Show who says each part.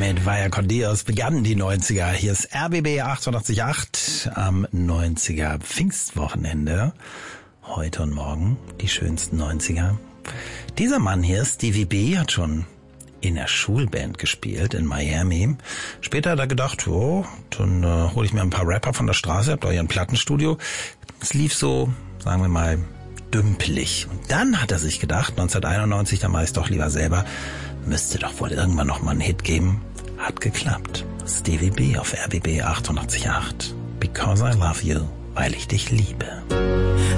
Speaker 1: Mit Vaya con Dios begannen die 90er. Hier ist RBB 888 am 90er Pfingstwochenende. Heute und morgen die schönsten 90er. Dieser Mann hier, Stevie B, hat schon in der Schulband gespielt in Miami. Später hat er gedacht, dann hole ich mir ein paar Rapper von der Straße, hab doch hier ein Plattenstudio. Es lief so, sagen wir mal, dümpelig. Und dann hat er sich gedacht, 1991, da mache ich es doch lieber selber, müsste doch wohl irgendwann noch mal einen Hit geben. Hat geklappt. Stevie B auf RBB 888. Because I love you, weil ich dich liebe.